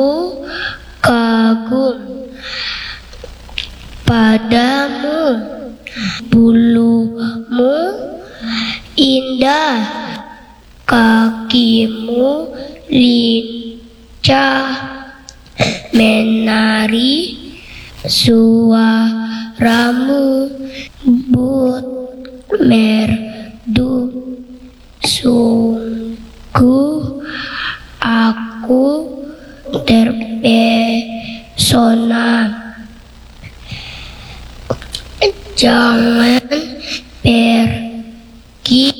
kagum padamu, bulumu indah, kakimu lincah, menari suaramu but merdu. Sungguh aku terpesona. Jangan pergi